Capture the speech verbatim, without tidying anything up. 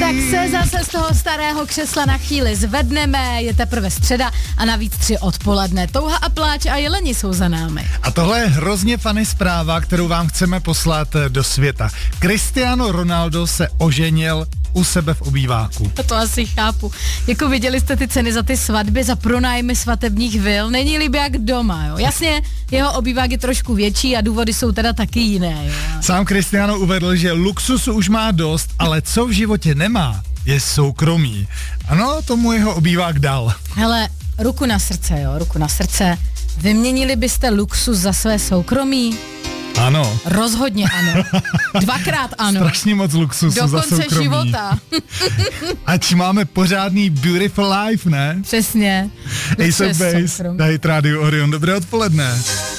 Tak se zase z toho starého křesla na chvíli zvedneme, je teprve středa a navíc tři odpoledne. Touha a pláč a jeleni jsou za námi. A tohle je hrozně funny zpráva, kterou vám chceme poslat do světa. Cristiano Ronaldo se oženil u sebe v obýváku. To asi chápu. Jako viděli jste ty ceny za ty svatby, za pronájmy svatebních vil, není líbí jak doma, jo. Jasně, jeho obývák je trošku větší a důvody jsou teda taky jiné, jo. Sám Cristiano uvedl, že luxusu už má dost, ale co v životě nemá, je soukromí. Ano, tomu jeho obývák dal. Hele, ruku na srdce, jo, ruku na srdce. Vyměnili byste luxus za své soukromí? Ano. Rozhodně ano. Dvakrát ano. Strašně moc luxusu do za soukromí. Do konce života. Ať máme pořádný beautiful life, ne? Přesně. Ace of Base, tady Rádio Orion. Dobré odpoledne.